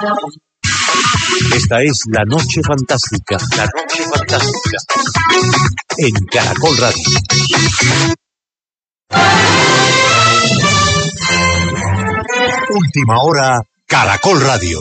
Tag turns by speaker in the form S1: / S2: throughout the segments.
S1: Esta es La Noche Fantástica. La Noche Fantástica. En Caracol Radio. Última hora, Caracol Radio.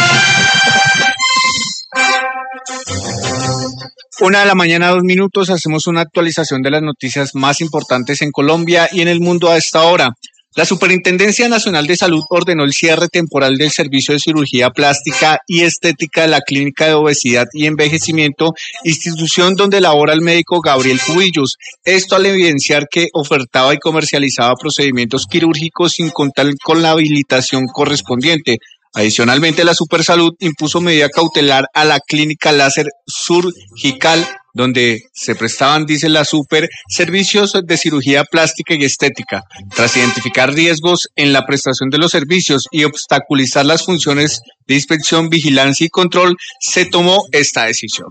S2: 1:02 a.m, hacemos una actualización de las noticias más importantes en Colombia y en el mundo a esta hora. La Superintendencia Nacional de Salud ordenó el cierre temporal del servicio de cirugía plástica y estética de la Clínica de Obesidad y Envejecimiento, institución donde labora el médico Gabriel Cubillos. Esto al evidenciar que ofertaba y comercializaba procedimientos quirúrgicos sin contar con la habilitación correspondiente. Adicionalmente, la Supersalud impuso medida cautelar a la Clínica Láser Surgical, donde se prestaban, dice la Super, servicios de cirugía plástica y estética. Tras identificar riesgos en la prestación de los servicios y obstaculizar las funciones de inspección, vigilancia y control, se tomó esta decisión.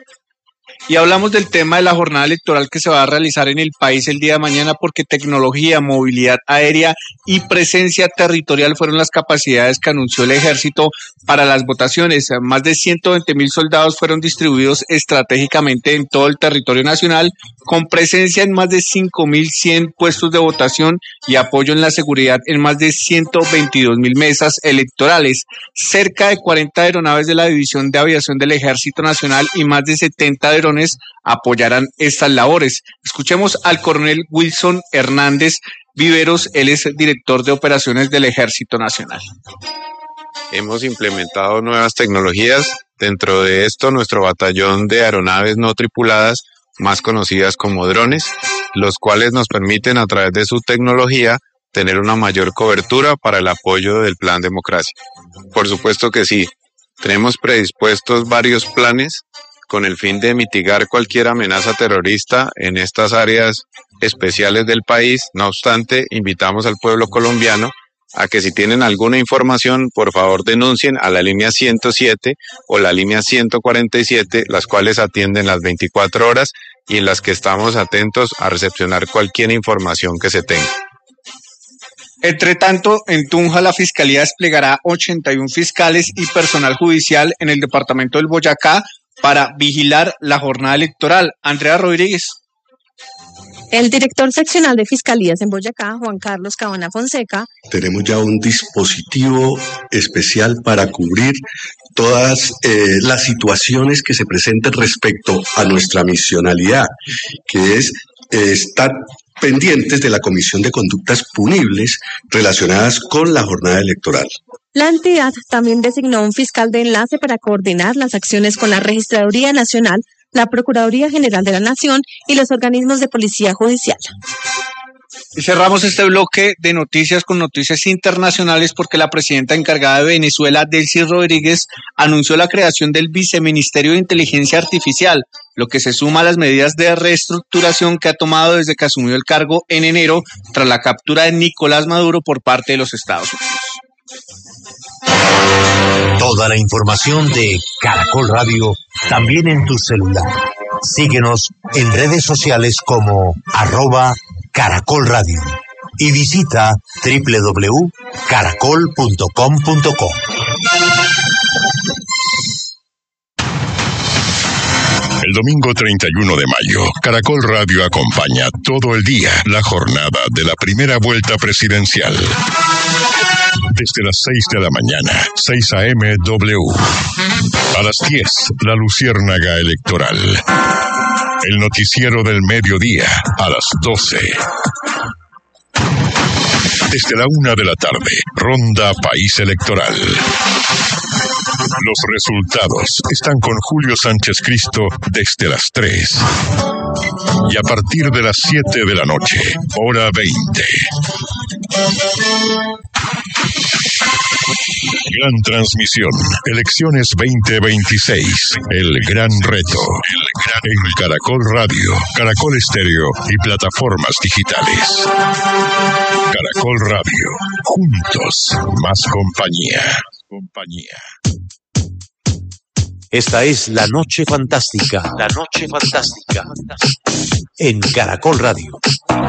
S2: Y hablamos del tema de la jornada electoral que se va a realizar en el país el día de mañana, porque tecnología, movilidad aérea y presencia territorial fueron las capacidades que anunció el ejército para las votaciones. Más de 120.000 soldados fueron distribuidos estratégicamente en todo el territorio nacional, con presencia en más de 5.100 puestos de votación y apoyo en la seguridad en más de 122.000 mesas electorales. Cerca de 40 aeronaves de la División de Aviación del Ejército Nacional y más de 70 drones apoyarán estas labores. Escuchemos al coronel Wilson Hernández Viveros, él es director de operaciones del Ejército Nacional.
S3: Hemos implementado nuevas tecnologías, dentro de esto nuestro batallón de aeronaves no tripuladas, más conocidas como drones, los cuales nos permiten a través de su tecnología tener una mayor cobertura para el apoyo del Plan Democracia. Por supuesto que sí, tenemos predispuestos varios planes con el fin de mitigar cualquier amenaza terrorista en estas áreas especiales del país. No obstante, invitamos al pueblo colombiano a que si tienen alguna información, por favor denuncien a la línea 107 o la línea 147, las cuales atienden las 24 horas y en las que estamos atentos a recepcionar cualquier información que se tenga.
S2: Entre tanto, en Tunja la Fiscalía desplegará 81 fiscales y personal judicial en el departamento del Boyacá para vigilar la jornada electoral. Andrea Rodríguez.
S4: El director seccional de Fiscalías en Boyacá, Juan Carlos Cabana Fonseca.
S5: Tenemos ya un dispositivo especial para cubrir todas las situaciones que se presenten respecto a nuestra misionalidad, que es estar pendientes de la Comisión de Conductas Punibles relacionadas con la jornada electoral.
S4: La entidad también designó un fiscal de enlace para coordinar las acciones con la Registraduría Nacional, la Procuraduría General de la Nación y los organismos de policía judicial.
S2: Y cerramos este bloque de noticias con noticias internacionales porque la presidenta encargada de Venezuela, Delcy Rodríguez, anunció la creación del Viceministerio de Inteligencia Artificial, lo que se suma a las medidas de reestructuración que ha tomado desde que asumió el cargo en enero tras la captura de Nicolás Maduro por parte de los Estados Unidos.
S1: Toda la información de Caracol Radio también en tu celular. Síguenos en redes sociales como @Caracol Radio y visita www.caracol.com.co.
S6: El domingo 31 de mayo, Caracol Radio acompaña todo el día la jornada de la primera vuelta presidencial. Desde las 6 de la mañana, 6 a.m. W. A las 10, la Luciérnaga Electoral. El noticiero del mediodía, a las 12. Desde la 1 de la tarde, Ronda País Electoral. Los resultados están con Julio Sánchez Cristo desde las 3. Y a partir de las 7 de la noche, hora 20. Gran transmisión, elecciones 2026, el gran reto, en Caracol Radio, Caracol Estéreo y plataformas digitales. Caracol Radio, juntos, más compañía.
S1: Esta es La Noche Fantástica. La Noche Fantástica. En Caracol Radio.